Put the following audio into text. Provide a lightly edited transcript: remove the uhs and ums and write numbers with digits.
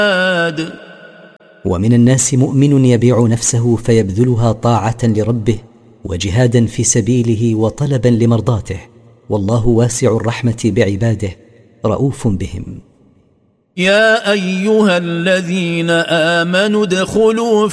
ومن الناس مؤمن يبيع نفسه فيبذلها طاعة لربه وجهادا في سبيله وطلبا لمرضاته، والله واسع الرحمة بعباده رؤوف بهم. يا أيها الذين آمنوا ادخلوا